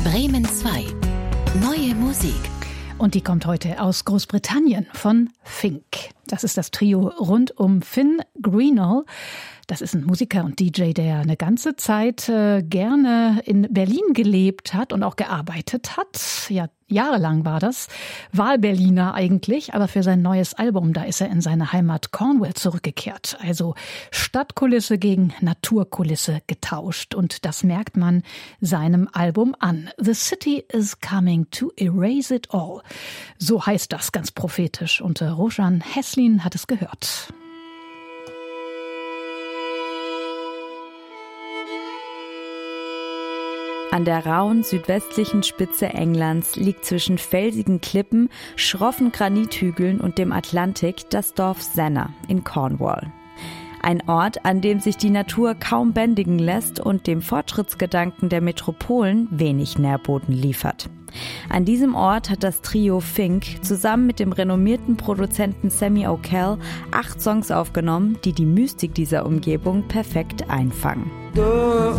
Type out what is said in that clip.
Bremen 2. Neue Musik. Und die kommt heute aus Großbritannien von Fink. Das ist das Trio rund um Finn Greenall. Das ist ein Musiker und DJ, der eine ganze Zeit gerne in Berlin gelebt hat und auch gearbeitet hat. Ja, jahrelang war das. Wahlberliner eigentlich, aber für sein neues Album, da ist er in seine Heimat Cornwall zurückgekehrt. Also Stadtkulisse gegen Naturkulisse getauscht. Und das merkt man seinem Album an. The City is coming to erase it all. So heißt das ganz prophetisch. Und Roshan Heslin hat es gehört. An der rauen südwestlichen Spitze Englands liegt zwischen felsigen Klippen, schroffen Granithügeln und dem Atlantik das Dorf Senna in Cornwall. Ein Ort, an dem sich die Natur kaum bändigen lässt und dem Fortschrittsgedanken der Metropolen wenig Nährboden liefert. An diesem Ort hat das Trio Fink zusammen mit dem renommierten Produzenten Sammy O'Kell 8 Songs aufgenommen, die die Mystik dieser Umgebung perfekt einfangen.